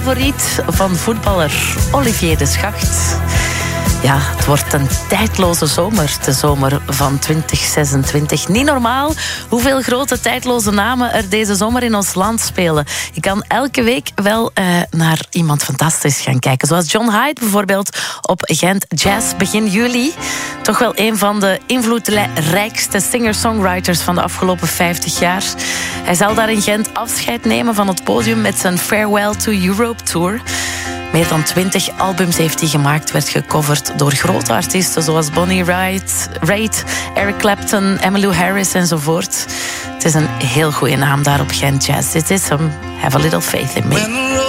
Favoriet van voetballer Olivier de Schacht. Ja, het wordt een tijdloze zomer, de zomer van 2026. Niet normaal hoeveel grote tijdloze namen er deze zomer in ons land spelen. Je kan elke week wel naar iemand fantastisch gaan kijken. Zoals John Hyde bijvoorbeeld op Gent Jazz begin juli. Toch wel een van de invloedrijkste singer-songwriters van de afgelopen 50 jaar. Hij zal daar in Gent afscheid nemen van het podium met zijn Farewell to Europe Tour. Meer dan 20 albums heeft hij gemaakt, werd gecoverd door grote artiesten zoals Bonnie Raitt, Eric Clapton, Emmylou Harris enzovoort. Het is een heel goede naam daar op Gent Jazz. Dit is hem. Have a little faith in me.